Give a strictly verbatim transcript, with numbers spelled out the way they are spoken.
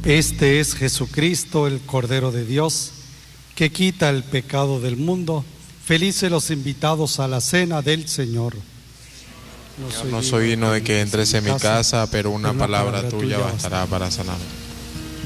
Este es Jesucristo, el Cordero de Dios, que quita el pecado del mundo. Felices los invitados a la cena del Señor. No soy, no soy digno de que entres en mi casa, pero una palabra tuya bastará para sanarme.